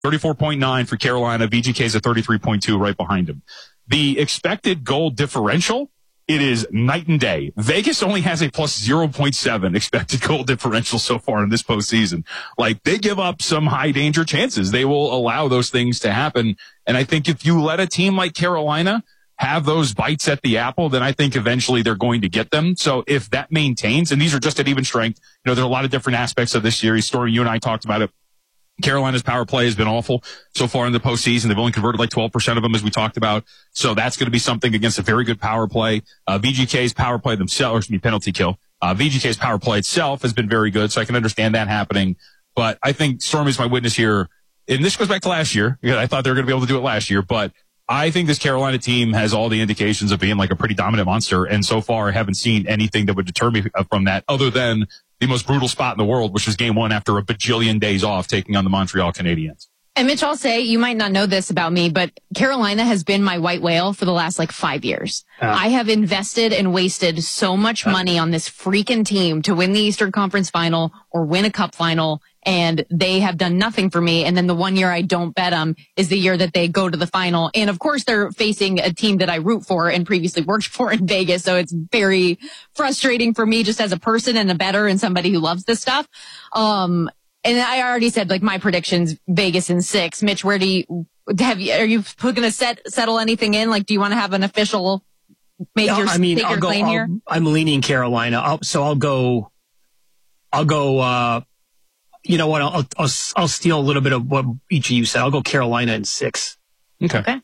34.9 for Carolina. VGK's at 33.2 right behind him. The expected goal differential, it is night and day. Vegas only has a plus 0.7 expected goal differential so far in this postseason. Like, they give up some high danger chances. They will allow those things to happen. And I think if you let a team like Carolina have those bites at the apple, then I think eventually they're going to get them. So if that maintains, and these are just at even strength, there are a lot of different aspects of this series. Story, you and I talked about it. Carolina's power play has been awful so far in the postseason. They've only converted like 12% of them, as we talked about. So that's going to be something against a very good power play. VGK's power play themselves, penalty kill. VGK's power play itself has been very good, so I can understand that happening. But I think Stormy's my witness here. And this goes back to last year. I thought they were going to be able to do it last year, but I think this Carolina team has all the indications of being like a pretty dominant monster. And so far, I haven't seen anything that would deter me from that other than the most brutal spot in the world, which was game one after a bajillion days off taking on the Montreal Canadiens. And Mitch, I'll say, you might not know this about me, but Carolina has been my white whale for the last 5 years. I have invested and wasted so much money on this freaking team to win the Eastern Conference Final or win a Cup Final, and they have done nothing for me. And then the one year I don't bet them is the year that they go to the final. And of course, they're facing a team that I root for and previously worked for in Vegas. So it's very frustrating for me just as a person and a bettor and somebody who loves this stuff. And I already said, my predictions, Vegas in 6. Mitch, are you going to settle anything in? Do you want to have an official major claim here? I'm leaning Carolina. I'll go, you know what? I'll steal a little bit of what each of you said. I'll go Carolina in 6. Okay.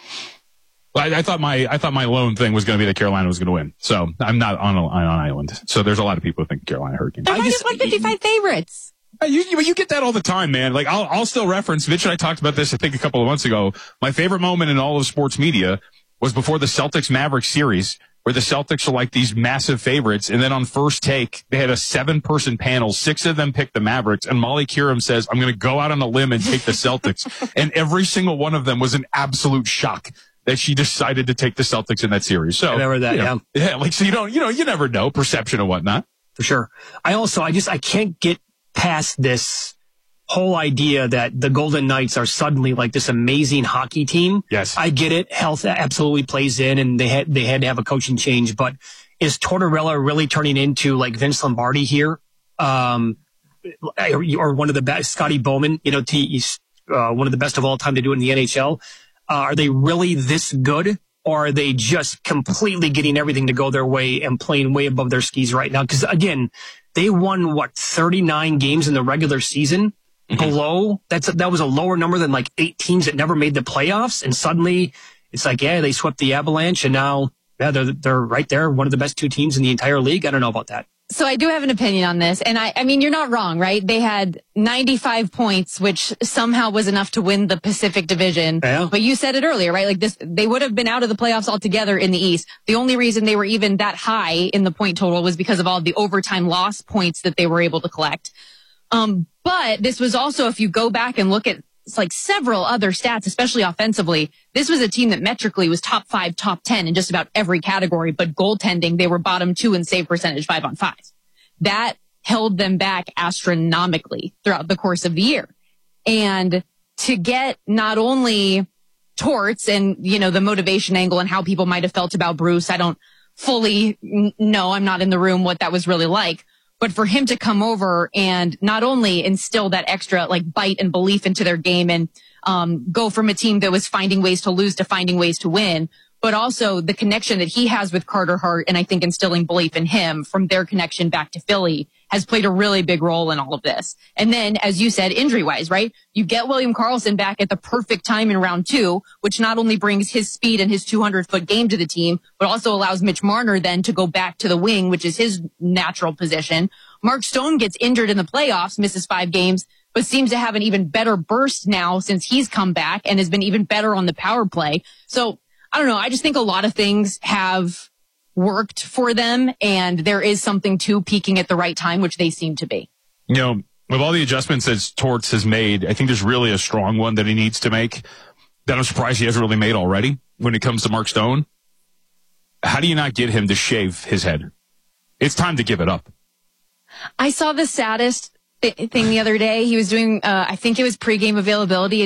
Well, I thought my lone thing was going to be that Carolina was going to win. So I'm not on an island. So there's a lot of people who think Carolina Hurricanes. They're minus 155 favorites. You get that all the time, man. I'll still reference, Mitch and I talked about this, I think, a couple of months ago. My favorite moment in all of sports media was before the Celtics-Mavericks series, where the Celtics are these massive favorites. And then on first take, they had a 7-person panel. 6 of them picked the Mavericks. And Molly Qerim says, I'm going to go out on a limb and take the Celtics. And every single one of them was an absolute shock that she decided to take the Celtics in that series. So, I remember that, Yeah, so you never know, perception and whatnot. For sure. I can't get past this whole idea that the Golden Knights are suddenly this amazing hockey team. Yes. I get it. Health absolutely plays in, and they had to have a coaching change. But is Tortorella really turning into Vince Lombardi here? Or one of the best, Scotty Bowman, he's one of the best of all time to do it in the NHL. Are they really this good? Or are they just completely getting everything to go their way and playing way above their skis right now? Because again, they won 39 games in the regular season. Below that was a lower number than 8 teams that never made the playoffs. And suddenly it's they swept the Avalanche, and now they're right there, one of the best 2 teams in the entire league. I don't know about that. So I do have an opinion on this. And I mean, you're not wrong, right? They had 95 points, which somehow was enough to win the Pacific Division. Yeah. But you said it earlier, right? They would have been out of the playoffs altogether in the East. The only reason they were even that high in the point total was because of all the overtime loss points that they were able to collect. But this was also, if you go back and look at several other stats, especially offensively, this was a team that metrically was top 5, top 10 in just about every category, but goaltending, they were bottom 2 in save percentage 5-on-5. That held them back astronomically throughout the course of the year. And to get not only Torts and, the motivation angle and how people might have felt about Bruce, I don't fully know, I'm not in the room, what that was really like. But for him to come over and not only instill that extra bite and belief into their game and go from a team that was finding ways to lose to finding ways to win, but also the connection that he has with Carter Hart, and I think instilling belief in him from their connection back to Philly has played a really big role in all of this. And then, as you said, injury-wise, right? You get William Karlsson back at the perfect time in round 2, which not only brings his speed and his 200-foot game to the team, but also allows Mitch Marner then to go back to the wing, which is his natural position. Mark Stone gets injured in the playoffs, misses 5 games, but seems to have an even better burst now since he's come back and has been even better on the power play. So, I don't know. I just think a lot of things have worked for them, and there is something to peaking at the right time, which they seem to be. With all the adjustments that Torts has made, I think there's really a strong one that he needs to make that I'm surprised he hasn't really made already when it comes to Mark Stone. How do you not get him to shave his head? It's time to give it up. I saw the saddest thing the other day. He was doing, I think it was pregame availability.